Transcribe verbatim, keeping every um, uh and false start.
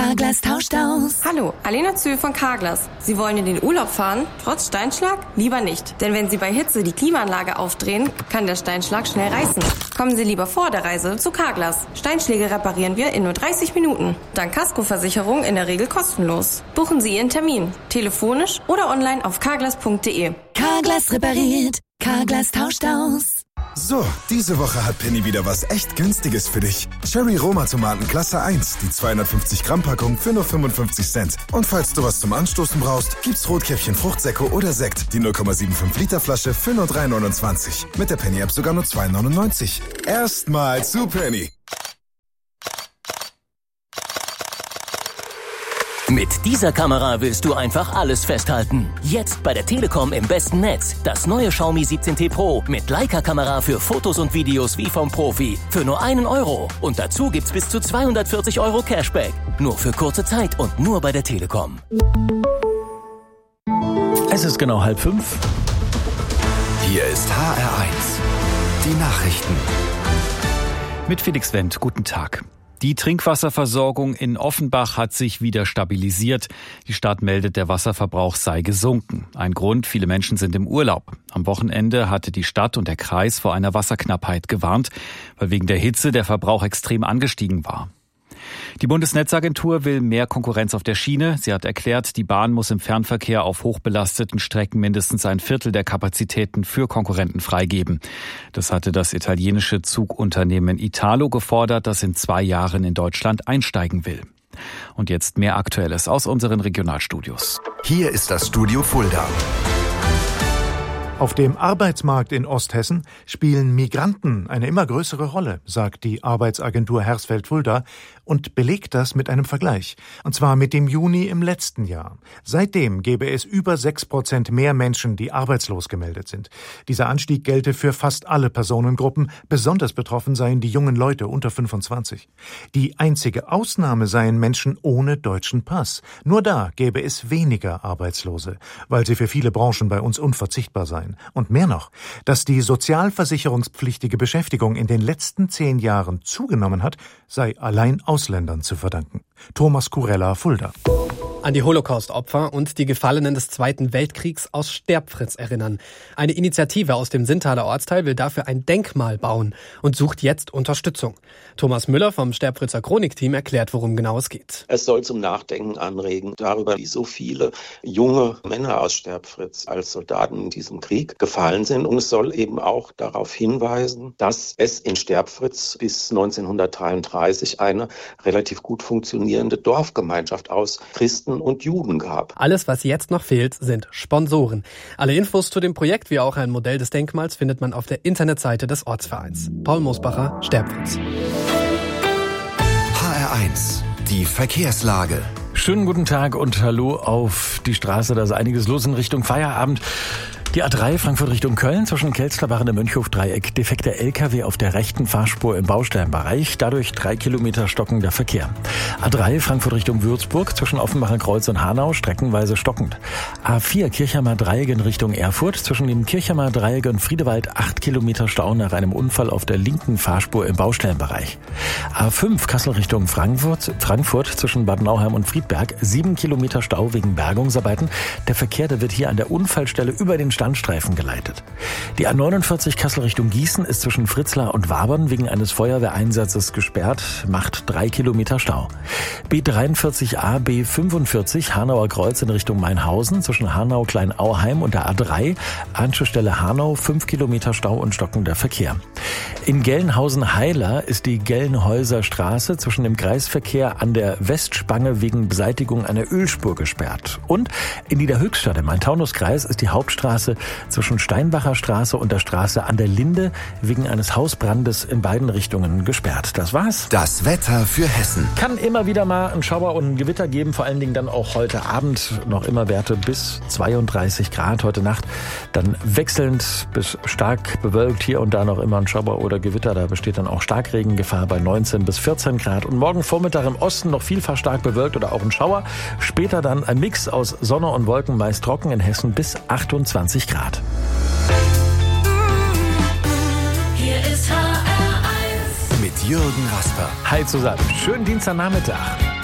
Carglass tauscht aus. Hallo, Alena Zühl von Carglass. Sie wollen in den Urlaub fahren, trotz Steinschlag? Lieber nicht. Denn wenn Sie bei Hitze die Klimaanlage aufdrehen, kann der Steinschlag schnell reißen. Kommen Sie lieber vor der Reise zu Carglass. Steinschläge reparieren wir in nur dreißig Minuten. Dank Kaskoversicherung in der Regel kostenlos. Buchen Sie Ihren Termin. Telefonisch oder online auf carglass punkt de. Carglass repariert. Carglass tauscht aus. So, diese Woche hat Penny wieder was echt Günstiges für dich. Cherry Roma Tomaten Klasse eins, die zweihundertfünfzig Gramm Packung für nur fünfundfünfzig Cent. Und falls du was zum Anstoßen brauchst, gibt's Rotkäppchen Fruchtsäcke oder Sekt, die null Komma fünfundsiebzig Liter Flasche für nur drei neunundzwanzig. Mit der Penny App sogar nur zwei neunundneunzig. Erstmal zu Penny. Mit dieser Kamera willst du einfach alles festhalten. Jetzt bei der Telekom im besten Netz. Das neue Xiaomi siebzehn T Pro mit Leica-Kamera für Fotos und Videos wie vom Profi. Für nur einen Euro. Und dazu gibt's bis zu zweihundertvierzig Euro Cashback. Nur für kurze Zeit und nur bei der Telekom. Es ist genau halb fünf. Hier ist H R eins. Die Nachrichten. Mit Felix Wendt. Guten Tag. Die Trinkwasserversorgung in Offenbach hat sich wieder stabilisiert. Die Stadt meldet, der Wasserverbrauch sei gesunken. Ein Grund, viele Menschen sind im Urlaub. Am Wochenende hatte die Stadt und der Kreis vor einer Wasserknappheit gewarnt, weil wegen der Hitze der Verbrauch extrem angestiegen war. Die Bundesnetzagentur will mehr Konkurrenz auf der Schiene. Sie hat erklärt, die Bahn muss im Fernverkehr auf hochbelasteten Strecken mindestens ein Viertel der Kapazitäten für Konkurrenten freigeben. Das hatte das italienische Zugunternehmen Italo gefordert, das in zwei Jahren in Deutschland einsteigen will. Und jetzt mehr Aktuelles aus unseren Regionalstudios. Hier ist das Studio Fulda. Auf dem Arbeitsmarkt in Osthessen spielen Migranten eine immer größere Rolle, sagt die Arbeitsagentur Hersfeld-Fulda und belegt das mit einem Vergleich. Und zwar mit dem Juni im letzten Jahr. Seitdem gäbe es über sechs Prozent mehr Menschen, die arbeitslos gemeldet sind. Dieser Anstieg gelte für fast alle Personengruppen. Besonders betroffen seien die jungen Leute unter fünfundzwanzig. Die einzige Ausnahme seien Menschen ohne deutschen Pass. Nur da gäbe es weniger Arbeitslose, weil sie für viele Branchen bei uns unverzichtbar seien. Und mehr noch, dass die sozialversicherungspflichtige Beschäftigung in den letzten zehn Jahren zugenommen hat, sei allein Ausländern zu verdanken. Thomas Kurella, Fulda. An die Holocaust-Opfer und die Gefallenen des Zweiten Weltkriegs aus Sterbfritz erinnern. Eine Initiative aus dem Sinntaler Ortsteil will dafür ein Denkmal bauen und sucht jetzt Unterstützung. Thomas Müller vom Sterbfritzer Chronikteam erklärt, worum genau es geht. Es soll zum Nachdenken anregen darüber, wie so viele junge Männer aus Sterbfritz als Soldaten in diesem Krieg gefallen sind. Und es soll eben auch darauf hinweisen, dass es in Sterbfritz bis neunzehnhundertdreiunddreißig eine relativ gut funktionierende Dorfgemeinschaft aus Christen und Juden gab. Alles, was jetzt noch fehlt, sind Sponsoren. Alle Infos zu dem Projekt, wie auch ein Modell des Denkmals, findet man auf der Internetseite des Ortsvereins. Paul Mosbacher, Sterbfritz. H R eins. Die Verkehrslage. Schönen guten Tag und hallo auf die Straße. Da ist einiges los in Richtung Feierabend. Die A drei Frankfurt Richtung Köln zwischen Kelzlerbach und dem Mönchhof-Dreieck. Defekter L K W auf der rechten Fahrspur im Baustellenbereich. Dadurch drei Kilometer stockender Verkehr. A drei Frankfurt Richtung Würzburg zwischen Offenbacher Kreuz und Hanau streckenweise stockend. A vier Kirchheimer Dreieck in Richtung Erfurt zwischen dem Kirchheimer Dreieck und Friedewald acht Kilometer Stau nach einem Unfall auf der linken Fahrspur im Baustellenbereich. A fünf Kassel Richtung Frankfurt, Frankfurt zwischen Bad Nauheim und Friedberg. sieben Kilometer Stau wegen Bergungsarbeiten. Der Verkehr, der wird hier an der Unfallstelle über den Standstreifen geleitet. Die A neunundvierzig Kassel Richtung Gießen ist zwischen Fritzlar und Wabern wegen eines Feuerwehreinsatzes gesperrt, macht drei Kilometer Stau. B dreiundvierzig A, B fünfundvierzig Hanauer Kreuz in Richtung Mainhausen zwischen Hanau-Kleinauheim und der A drei, Anschlussstelle Hanau, fünf Kilometer Stau und stockender Verkehr. In Gelnhausen-Heiler ist die Gelnhäuser Straße zwischen dem Kreisverkehr an der Westspange wegen Beseitigung einer Ölspur gesperrt. Und in Niederhöchstadt im Main-Taunus-Kreis ist die Hauptstraße zwischen Steinbacher Straße und der Straße an der Linde wegen eines Hausbrandes in beiden Richtungen gesperrt. Das war's. Das Wetter für Hessen. Kann immer wieder mal ein Schauer und ein Gewitter geben, vor allen Dingen dann auch heute Abend noch immer Werte bis zweiunddreißig Grad. Heute Nacht dann wechselnd bis stark bewölkt, hier und da noch immer ein Schauer oder Gewitter. Da besteht dann auch Starkregengefahr bei neunzehn bis vierzehn Grad. Und morgen Vormittag im Osten noch vielfach stark bewölkt oder auch ein Schauer. Später dann ein Mix aus Sonne und Wolken, meist trocken in Hessen bis achtundzwanzig Grad. Hier ist H R eins. Mit Jürgen Rasper. Hi zusammen. Schönen Dienstagnachmittag.